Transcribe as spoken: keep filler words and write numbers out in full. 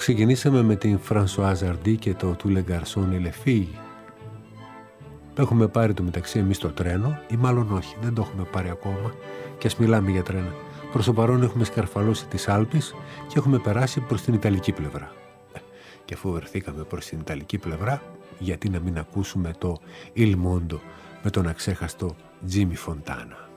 Ξεκινήσαμε με την Françoise Hardy και το Tous les garçons et les filles. Το έχουμε πάρει το μεταξύ εμείς το τρένο, ή μάλλον όχι, δεν το έχουμε πάρει ακόμα, και ας μιλάμε για τρένα. Προς το παρόν έχουμε σκαρφαλώσει τις Άλπεις και έχουμε περάσει προς την Ιταλική πλευρά. Και αφού βρεθήκαμε προς την Ιταλική πλευρά, γιατί να μην ακούσουμε το Il Mondo με τον αξέχαστο Jimmy Fontana.